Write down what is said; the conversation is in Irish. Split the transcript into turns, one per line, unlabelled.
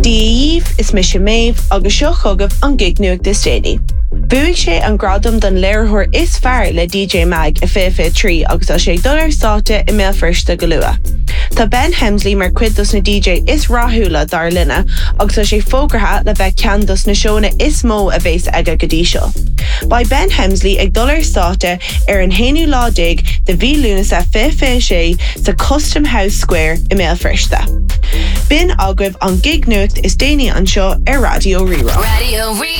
Díomh is mis sem méh agus seo chugah an gig nuach de Stady. Buigh sé an gradam don léirthóir is fearr le DJ Mag a FF3 agus a sé $1 státe I mé firsta go lua. Tá Ben Hemsley mar cuidas na DJ is ráthúla dar linne agus a sé fógartha le bheith ceandas na seóna is mó a bhés aige go dtí seo. Ba Ben Hemsley ag $1 státe an héanú ládig de bhí lúna sa FF sé sa Custom House Square I mé firsta. Bin agah an gig nuacht is déine an seo Radio Rerá.
Radio Rerá.